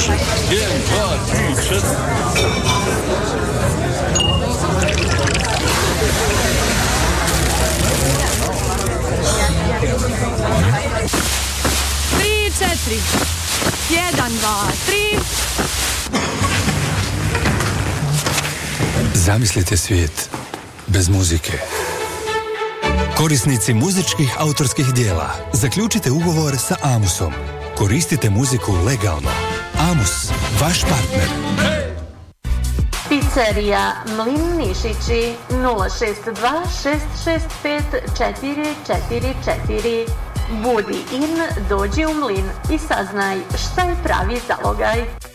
Može. 1, 2, 3, 4. 1, 2, 3. Zamislite svijet bez muzike. Korisnici muzičkih autorskih dijela, zaključite ugovor sa Amusom. Koristite muziku legalno. Amus, vaš partner. Pizzerija Mlin Nišići 062 665 444. Budi in, dođi u Mlin i saznaj šta je pravi zalogaj.